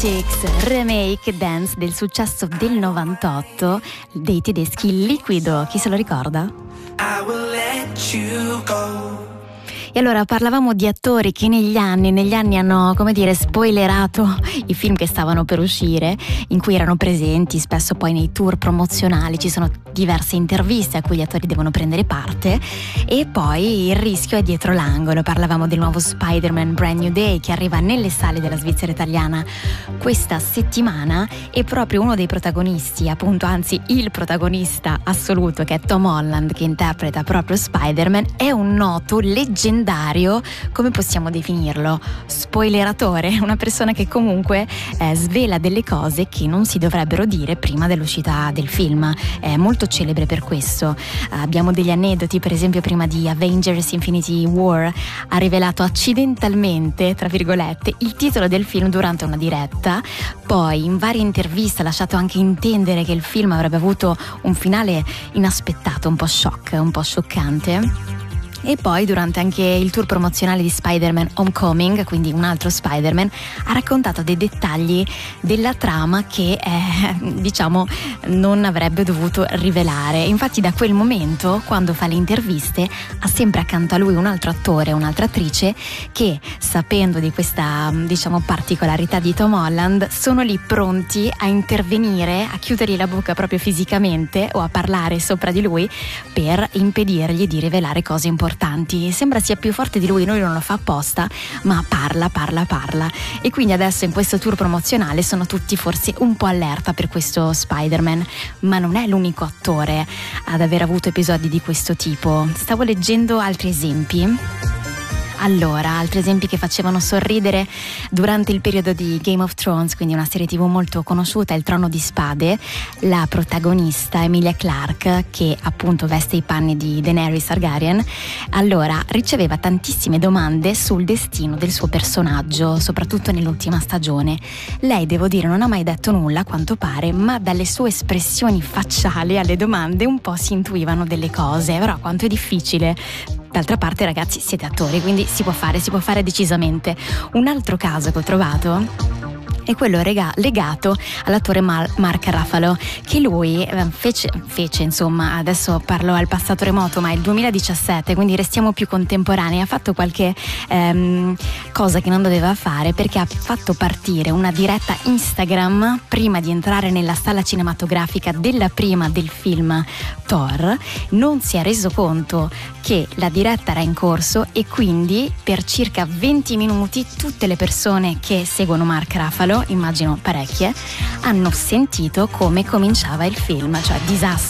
Remake Dance del successo del 98 dei tedeschi Liquido, chi se lo ricorda? I will let you go. E allora parlavamo di attori che negli anni hanno, come dire, spoilerato i film che stavano per uscire, in cui erano presenti spesso poi nei tour promozionali, ci sono diverse interviste a cui gli attori devono prendere parte e poi il rischio è dietro l'angolo. Parlavamo del nuovo Spider-Man Brand New Day che arriva nelle sale della Svizzera italiana questa settimana e proprio uno dei protagonisti, appunto, anzi il protagonista assoluto, che è Tom Holland, che interpreta proprio Spider-Man, è un noto leggendario, come possiamo definirlo? Spoileratore, una persona che comunque svela delle cose che non si dovrebbero dire prima dell'uscita del film. È molto celebre per questo. Abbiamo degli aneddoti, per esempio prima di Avengers Infinity War ha rivelato accidentalmente, tra virgolette, il titolo del film durante una diretta, poi in varie interviste ha lasciato anche intendere che il film avrebbe avuto un finale inaspettato, un po' scioccante. E poi durante anche il tour promozionale di Spider-Man Homecoming, quindi un altro Spider-Man, ha raccontato dei dettagli della trama che diciamo non avrebbe dovuto rivelare. Infatti da quel momento, quando fa le interviste, ha sempre accanto a lui un altro attore, un'altra attrice che, sapendo di questa diciamo particolarità di Tom Holland, sono lì pronti a intervenire, a chiudergli la bocca proprio fisicamente o a parlare sopra di lui per impedirgli di rivelare cose importanti. Sembra sia più forte di lui non lo fa apposta, ma parla e quindi adesso in questo tour promozionale sono tutti forse un po' allerta per questo Spider-Man, ma non è l'unico attore ad aver avuto episodi di questo tipo. Stavo leggendo altri esempi. Allora, altri esempi che facevano sorridere durante il periodo di Game of Thrones, quindi una serie TV molto conosciuta, Il Trono di Spade, la protagonista Emilia Clarke, che appunto veste i panni di Daenerys Targaryen, allora riceveva tantissime domande sul destino del suo personaggio, soprattutto nell'ultima stagione. Lei, devo dire, non ha mai detto nulla a quanto pare, ma dalle sue espressioni facciali alle domande un po' si intuivano delle cose, però quanto è difficile. D'altra parte, ragazzi, siete attori, quindi si può fare decisamente. Un altro caso che ho trovato è quello legato all'attore Mark Ruffalo, che lui fece, insomma, adesso parlo al passato remoto, ma è il 2017, quindi restiamo più contemporanei. Ha fatto qualche cosa che non doveva fare, perché ha fatto partire una diretta Instagram prima di entrare nella sala cinematografica della prima del film Thor. Non si è reso conto che la diretta era in corso e quindi per circa 20 minuti tutte le persone che seguono Mark Ruffalo, immagino parecchie, hanno sentito come cominciava il film, cioè disastro